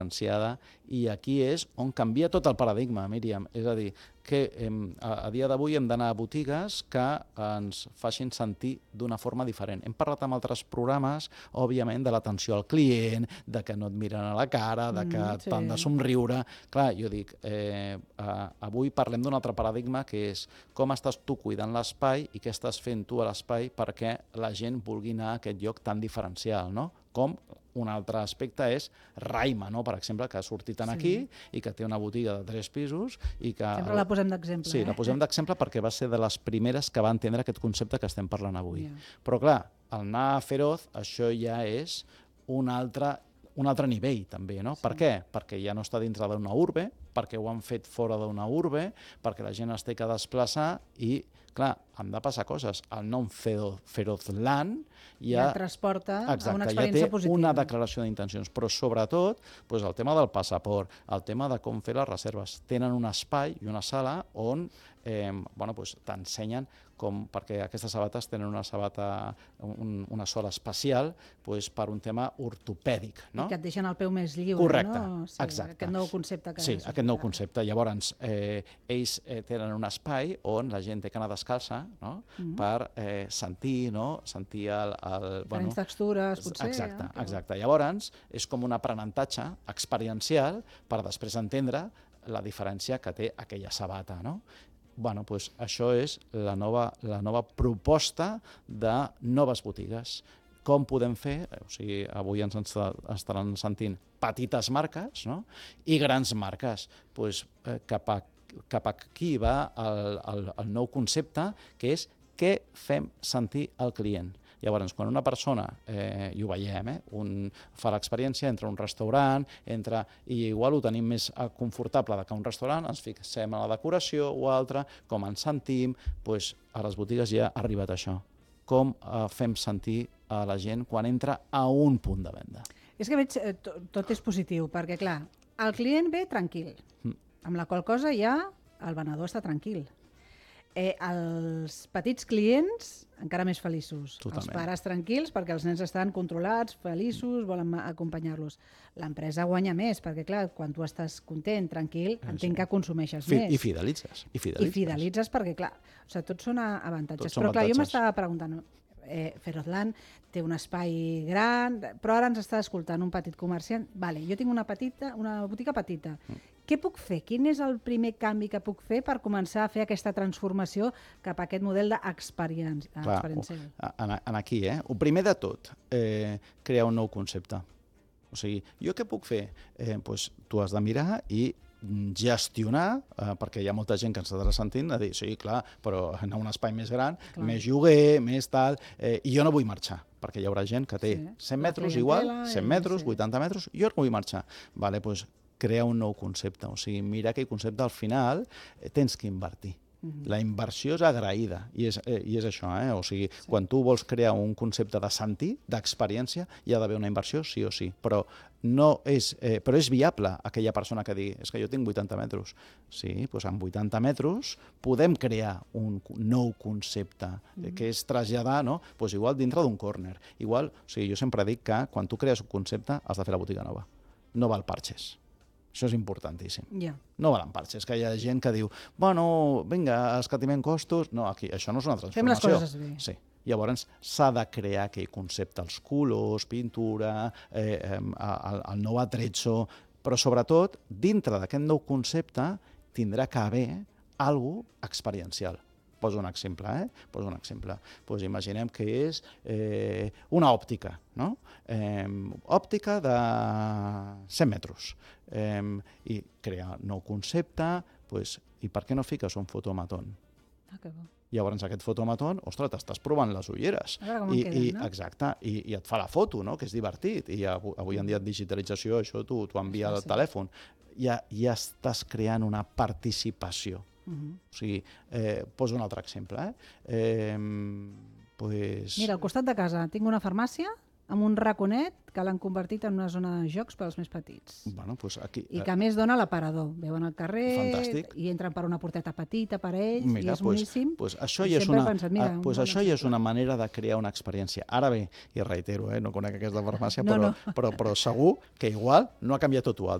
diferenciada, i aquí és on canvia tot el paradigma, Míriam. És a dir, que a dia d'avui hem d'anar a botigues que ens facin sentir d'una forma diferent. Hem parlat amb altres programes, òbviament, de l'atenció al client, de que no et miren a la cara, de que t'han de somriure. Clar, jo dic, avui parlem d'un altre paradigma, que és com estàs tu cuidant l'espai i què estàs fent tu a l'espai perquè la gent vulgui anar a aquest lloc tan diferencial, no? Com un altre aspecte és Raima, no? Per exemple, que ha sortit aquí i que té una botiga de 3 pisos i que... Sempre la posem d'exemple. Sí, la posem d'exemple perquè va ser de les primeres que va entendre aquest concepte que estem parlant avui. Però clar, al anar a Feroz, això ja és un altre nivell també, no? Per què? Perquè ja no està dintre d'una urbe, perquè ho han fet fora d'una urbe, perquè la gent es té que desplaçar i, clar, han de passar coses. El nom Ferozland ja transporta a una experiència positiva. Ja té una declaració d'intencions, però sobretot el tema del passaport, el tema de com fer les reserves. Tenen un espai i una sala on t'ensenyen com, perquè aquestes sabates tenen una sola especial per un tema ortopèdic. I que et deixen el peu més lliure. Correcte, exacte. Aquest nou concepte. Sí, aquest nou concepte. Llavors, ells tenen un espai on la gent té que anar descalça per sentir diferents textures, potser. Exacte. Llavors, és com un aprenentatge experiencial per després entendre la diferència que té aquella sabata, no? Això és la nova proposta de noves botigues. Com podem fer? O sigui, avui ens estaran sentint petites marques i grans marques. Cap aquí va el nou concepte, que és què fem sentir al client. Llavors, quan una persona, i ho veiem, fa l'experiència, entra a un restaurant, i igual ho tenim més confortable que un restaurant, ens fixem a la decoració o altra, com ens sentim, a les botigues ja ha arribat això. Com fem sentir a la gent quan entra a un punt de venda. És que veig, tot és positiu, perquè clar, el client ve tranquil, amb la qual cosa ja el venedor està tranquil. Els petits clients encara més feliços. Totalment. Els pares tranquils perquè els nens estan controlats, feliços, volen acompanyar-los. L'empresa guanya més perquè, clar, quan tu estàs content, tranquil, entenc que consumeixes més. I fidelitzes. I fidelitzes perquè, clar, tots són avantatges. Però clar, jo m'estava preguntant, Ferozland té un espai gran, però ara ens està escoltant un petit comerciant. Vale, jo tinc una botiga petita. Què puc fer? Quin és el primer canvi que puc fer per començar a fer aquesta transformació cap a aquest model d'experiència? Aquí, el primer de tot, crear un nou concepte. O sigui, jo què puc fer? Tu has de mirar i gestionar, perquè hi ha molta gent que ens estarà sentint a dir, sí, clar, però anar a un espai més gran, més lloguer, més tal, i jo no vull marxar, perquè hi haurà gent que té 100 metres igual, 100 metres, 80 metres, jo no vull marxar. Vale, doncs crea un nou concepte, o sigui, mira aquell concepte, al final tens que invertir. La inversió és agraïda, i és això, o sigui, quan tu vols crear un concepte de sentir, d'experiència, hi ha d'haver una inversió sí o sí, però és viable aquella persona que digui, és que jo tinc 80 metres. Sí, doncs amb 80 metres podem crear un nou concepte, que és traslladar, doncs igual dintre d'un córner. Igual, o sigui, jo sempre dic que quan tu crees un concepte has de fer la botiga nova, no val parxes. Això és importantíssim. No valen parxes, que hi ha gent que diu, bueno, vinga, escatimem costos. No, aquí, això no és una transformació. Fem les coses bé. Sí. Llavors s'ha de crear aquell concepte, els colors, pintura, el nou atrezzo, però sobretot, dintre d'aquest nou concepte, tindrà que haver alguna cosa experiencial. Poso un exemple, Doncs imaginem que és una òptica, no? Òptica de 100 metres. I crear un nou concepte, i per què no fiques un fotomaton? Que bo. Llavors aquest fotomaton, ostres, t'estàs provant les ulleres. A veure com queden, no? Exacte, i et fa la foto, no? Que és divertit. I avui en dia digitalització, això t'ho envia al telèfon. Ja estàs creant una participació. O sigui, poso un altre exemple. Mira, al costat de casa tinc una farmàcia amb un raconet que l'han convertit en una zona de jocs per als més petits. Bueno, doncs aquí... I que a més dona l'aparador. Veuen al carrer Fantàstic. i entren per una porteta petita per a ells, Mira, i és boníssim. Això I ja és sempre he una, pensat, mira, un bon això ja és exemple. una manera de crear una experiència. Ara bé, i reitero, no conec aquesta farmàcia, No, però segur que igual no ha canviat tot o altre.